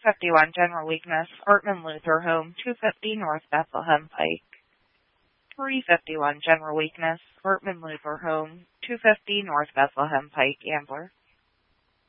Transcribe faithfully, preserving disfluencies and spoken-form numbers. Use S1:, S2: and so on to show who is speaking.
S1: fifty-one general weakness, Ortman Luther Home, two fifty North Bethlehem Pike. three fifty-one general weakness, Ortman Luther Home, two fifty North Bethlehem Pike, Ambler.